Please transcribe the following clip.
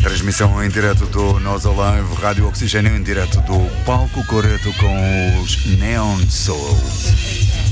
Transmissão em direto do Nós Alive, Rádio Oxigênio em direto do Palco Coreto com os Neon Soul.